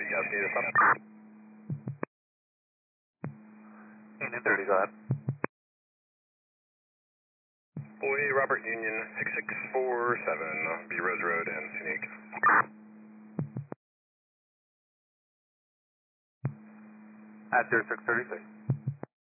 Yes, need to stop. Union 30, go ahead. Boy, Robert Union 6647, B Rose Road and Scenic. At 0636.